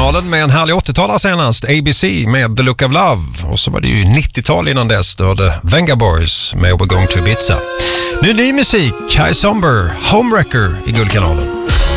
Guldkanalen med en härlig 80-talare senast, ABC med The Look of Love. Och så var det ju 90-tal innan dess, då hade Venga Boys med We're Going to Ibiza. Nu ny musik, Kai Somber, Homewrecker i Guldkanalen.